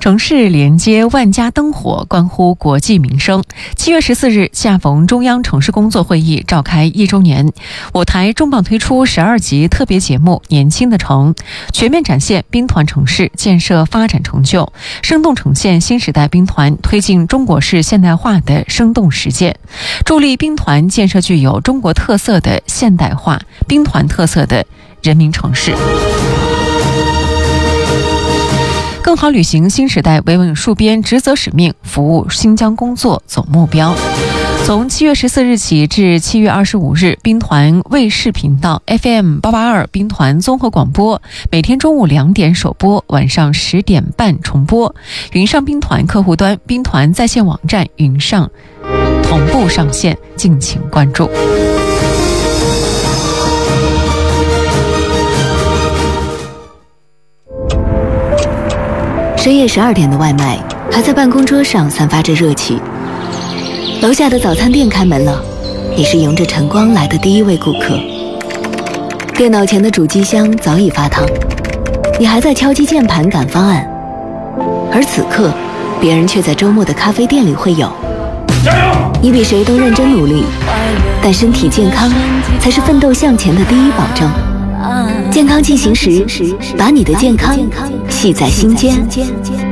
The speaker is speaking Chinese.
城市连接万家灯火，关乎国计民生。7月14日，恰逢中央城市工作会议召开1周年，我台重磅推出12集特别节目《年轻的城》，全面展现兵团城市建设发展成就，生动呈现新时代兵团推进中国式现代化的生动实践，助力兵团建设具有中国特色的现代化、兵团特色的人民城市，更好履行新时代维稳戍边职责使命，服务新疆工作总目标。从7月14日起至7月25日，兵团卫视频道 FM882 兵团综合广播每天中午2点首播，晚上10点半重播。云上兵团客户端、兵团在线网站云上同步上线，敬请关注。 深夜12点的外卖还在办公桌上散发着热气，楼下的早餐店开门了，你是迎着晨光来的第一位顾客。电脑前的主机箱早已发烫，你还在敲击键盘赶方案，而此刻别人却在周末的咖啡店里会友。你比谁都认真努力，但身体健康才是奋斗向前的第一保证。健康进行时，把你的健康系在心间。